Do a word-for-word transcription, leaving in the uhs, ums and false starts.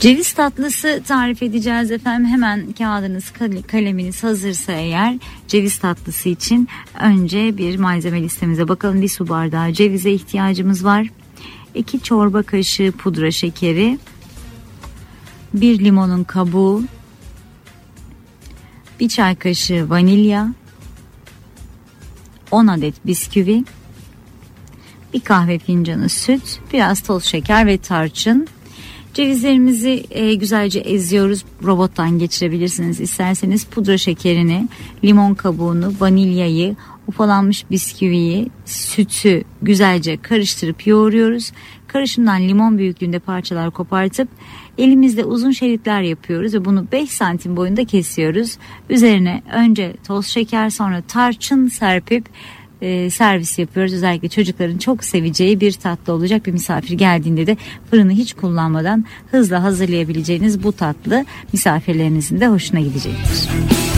Ceviz tatlısı tarif edeceğiz efendim. Hemen kağıdınız, kaleminiz hazırsa eğer ceviz tatlısı için önce bir malzeme listemize bakalım. Bir su bardağı cevize ihtiyacımız var. iki çorba kaşığı pudra şekeri, bir limonun kabuğu, bir çay kaşığı vanilya, on adet bisküvi, bir kahve fincanı süt, biraz toz şeker ve tarçın. Cevizlerimizi e, güzelce eziyoruz. Robottan geçirebilirsiniz isterseniz. Pudra şekerini, limon kabuğunu, vanilyayı, ufalanmış bisküviyi, sütü güzelce karıştırıp yoğuruyoruz. Karışımdan limon büyüklüğünde parçalar kopartıp elimizde uzun şeritler yapıyoruz ve bunu beş santim boyunda kesiyoruz. Üzerine önce toz şeker, sonra tarçın serpip e, servis yapıyoruz. Özellikle çocukların çok seveceği bir tatlı olacak. Bir misafir geldiğinde de fırını hiç kullanmadan hızla hazırlayabileceğiniz bu tatlı misafirlerinizin de hoşuna gidecektir.